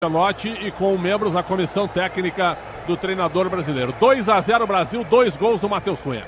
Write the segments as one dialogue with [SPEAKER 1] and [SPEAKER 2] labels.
[SPEAKER 1] Pelote e com membros da comissão técnica do treinador brasileiro. 2-0 Brasil, 2 gols do Matheus Cunha.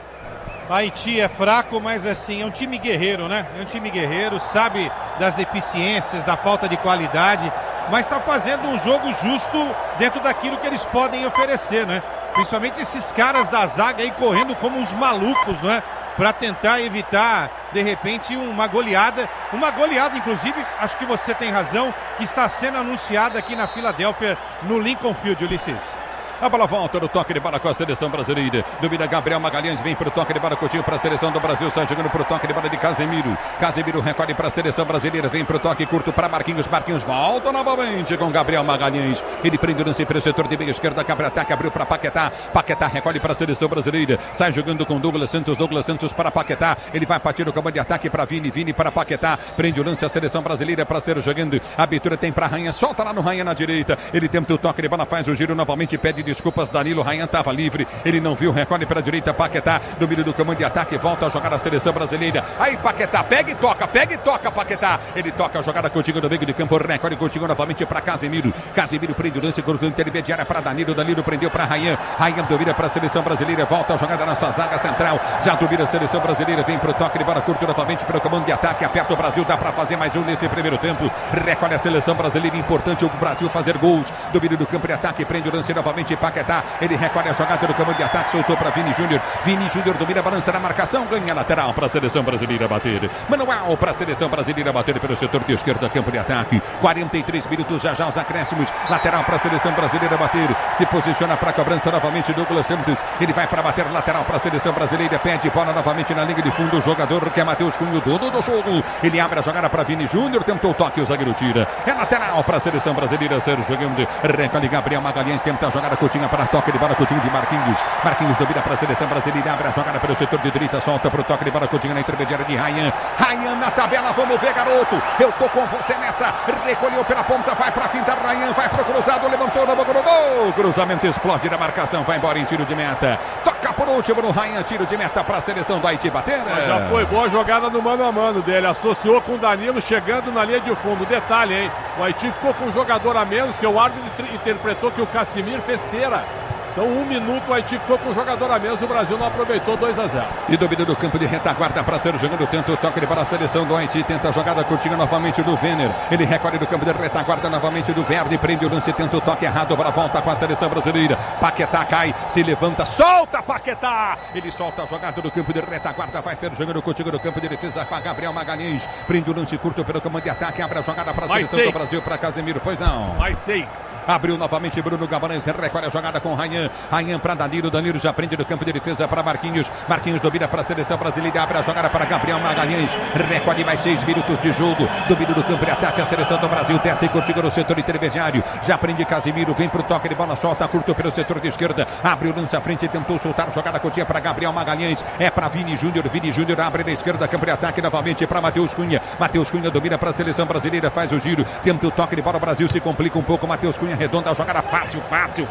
[SPEAKER 2] Haiti é fraco, mas assim, é um time guerreiro, né? É um time guerreiro, sabe das deficiências, da falta de qualidade, mas está fazendo um jogo justo dentro daquilo que eles podem oferecer, né? Principalmente esses caras da zaga aí correndo como uns malucos, né? Para tentar evitar, de repente, uma goleada, inclusive, acho que você tem razão, que está sendo anunciada aqui na Filadélfia, no Lincoln Field, Ulisses.
[SPEAKER 3] A bola volta no toque de bola com a seleção brasileira. Domina Gabriel Magalhães, vem pro toque de bola, Coutinho para a seleção do Brasil, sai jogando pro toque de bola de Casemiro. Casemiro recolhe para a seleção brasileira, vem pro toque curto para Marquinhos. Marquinhos volta novamente com Gabriel Magalhães. Ele prende o lance para o setor de meia esquerda, cabe ataque, abriu para Paquetá. Paquetá recolhe para a seleção brasileira, sai jogando com Douglas Santos para Paquetá. Ele vai partir o comando de ataque para Vini para Paquetá. Prende o lance a seleção brasileira para ser jogando. A abertura tem para Rainha, solta lá no Rainha na direita. Ele tenta o toque de bola, faz o giro novamente, pede desculpas, Danilo. Rainha estava livre, ele não viu, recolhe para a direita, Paquetá, domínio do comando de ataque, volta a jogar a seleção brasileira. Aí Paquetá, pega e toca, Paquetá. Ele toca a jogada contigo no meio de campo, recolhe contigo novamente para Casemiro. Casemiro prende o lance, cortou intermediária para Danilo. Danilo prendeu para Rainha. Rainha domina para a seleção brasileira, volta a jogada na sua zaga central. Já domina a seleção brasileira, vem para o toque de bola curto novamente para o comando de ataque, aperta o Brasil, dá para fazer mais um nesse primeiro tempo. Recolhe a seleção brasileira, importante o Brasil fazer gols. Domínio do campo de ataque, prende o lance novamente, Paquetá. Ele recolhe a jogada do comando de ataque, soltou para Vini Júnior. Vini Júnior domina, balança na marcação, ganha lateral para a seleção brasileira bater. Manual para a seleção brasileira bater pelo setor de esquerda, campo de ataque. 43 minutos, já os acréscimos. Lateral para a seleção brasileira bater. Se posiciona para a cobrança novamente Douglas Santos. Ele vai para bater lateral para a seleção brasileira. Pede bola novamente na linha de fundo. O jogador que é Matheus Cunha, dono do jogo. Ele abre a jogada para Vini Júnior. Tentou o toque, o zagueiro tira. É lateral para a seleção brasileira ser jogando. Recolhe Gabriel Magalhães. Tenta a jogada, Coutinho para toque de bola, Coutinho de Marquinhos. Marquinhos domina para a seleção brasileira. Abre a jogada pelo setor de direita. Solta para o toque de bola, Coutinho na intermediária de Rayan. Rayan na tabela. Vamos ver, garoto. Eu tô com você nessa. Recolheu pela ponta. Vai para a finta. Rayan vai pro cruzado. Levantou no gol. Cruzamento explode na marcação. Vai embora em tiro de meta. Toca por último no Rayan. Tiro de meta para a seleção do Haiti bater.
[SPEAKER 1] Mas já foi boa jogada no mano a mano dele. Associou com o Danilo chegando na linha de fundo. Detalhe, hein? O Haiti ficou com um jogador a menos, que o árbitro interpretou que o Casimiro fez cera. Então, 1 minuto, o Haiti ficou com um jogador a menos, o Brasil não aproveitou, 2-0.
[SPEAKER 3] E domínio do campo de retaguarda para ser jogando, tenta o toque para a seleção do Haiti, tenta a jogada curtinha novamente do Venner. Ele recolhe do campo de retaguarda novamente do Verde, prende o lance, tenta o toque errado, para volta com a seleção brasileira. Paquetá cai, se levanta, solta Paquetá! Ele solta a jogada do campo de retaguarda, vai ser jogando contigo no campo de defesa para Gabriel Magalhães. Prende o lance curto pelo comando de ataque, abre a jogada para a seleção do Brasil, para Casemiro, pois não.
[SPEAKER 1] Mais 6.
[SPEAKER 3] Abriu novamente Bruno Gabanez, recolhe a jogada com Rayan. Rayan para Danilo, Danilo já prende do campo de defesa para Marquinhos. Marquinhos domina para a seleção brasileira, abre a jogada para Gabriel Magalhães. Recolhe mais 6 minutos de jogo. Domínio do campo de ataque, a seleção do Brasil desce e contigo no setor intermediário. Já prende Casemiro, vem para o toque de bola, solta curto pelo setor de esquerda. Abre o lance à frente, tentou soltar a jogada curtinha para Gabriel Magalhães. É para Vini Júnior, Vini Júnior abre na esquerda, campo de ataque novamente para Matheus Cunha. Matheus Cunha domina para a seleção brasileira, faz o giro, tenta o toque de bola, o Brasil se complica um pouco. Matheus Cunha redonda a jogada fácil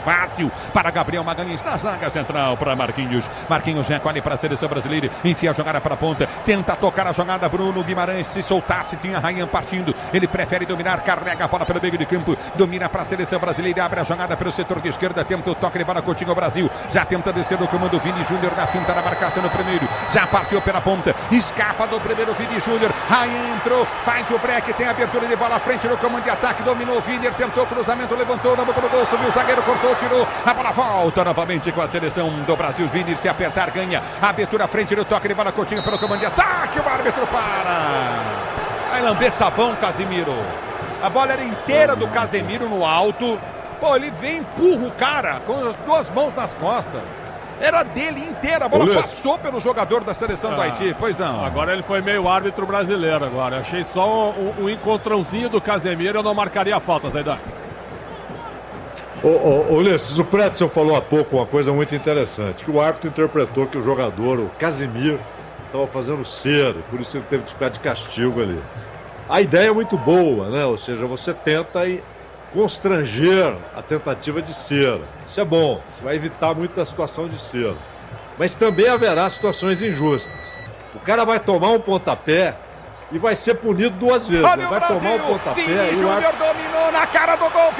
[SPEAKER 3] para Gabriel Magalhães na zaga central para Marquinhos. Marquinhos recolhe para a seleção brasileira, enfia a jogada para a ponta, tenta tocar a jogada. Bruno Guimarães, se soltasse, tinha Rayan partindo. Ele prefere dominar, carrega a bola pelo meio de campo, domina para a seleção brasileira, abre a jogada pelo setor de esquerda, tenta o toque de bola, Coutinho. Brasil já tenta descer do comando. Vini Júnior na finta da marcação no primeiro, já partiu pela ponta, escapa do primeiro Vini Júnior. Rayan entrou, faz o break, tem abertura de bola à frente no comando de ataque, dominou o Viner, tentou o cruzamento, levantou no gol, subiu o zagueiro, cortou, tirou, a bola volta novamente com a seleção do Brasil. Vini, se apertar, ganha a abertura à frente no toque de bola, Coutinho pelo comando de ataque, o árbitro para. Vai lamber sabão, Casemiro. A bola era inteira do Casemiro no alto. Pô, ele vem e empurra o cara com as 2 mãos nas costas. Era dele inteira, a bola passou pelo jogador da seleção do Haiti, pois não.
[SPEAKER 1] Agora ele foi meio árbitro brasileiro agora. Achei só um encontrãozinho do Casemiro, eu não marcaria a falta, Zaidan.
[SPEAKER 4] Ulisses, o Pretzel falou há pouco uma coisa muito interessante, que o árbitro interpretou que o jogador, o Casemiro, estava fazendo cera, por isso ele teve que ficar de castigo ali. A ideia é muito boa, né? Ou seja, você tenta constranger a tentativa de cera. Isso é bom, isso vai evitar muito a situação de cera. Mas também haverá situações injustas. O cara vai tomar um pontapé e vai ser punido 2 vezes.
[SPEAKER 3] Olha
[SPEAKER 4] Vai tomar o pontapé.
[SPEAKER 3] Vini Júnior dominou na cara do gol.